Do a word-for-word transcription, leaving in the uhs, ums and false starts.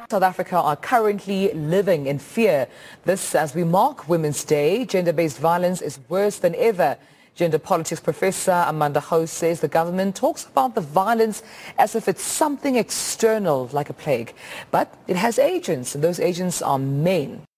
South Africa are currently living in fear. This as we mark Women's Day. Gender-based violence is worse than ever. Gender politics professor Amanda Gous says the government talks about the violence as if it's something external like a plague. But it has agents, and those agents are men.